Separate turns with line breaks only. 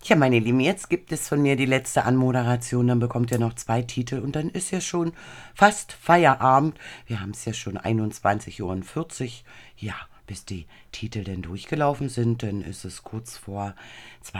Ja, meine Lieben, jetzt gibt es von mir die letzte Anmoderation, dann bekommt ihr noch 2 Titel und dann ist ja schon fast Feierabend. Wir haben es ja schon 21:40 Uhr. Ja, bis die Titel denn durchgelaufen sind, dann ist es kurz vor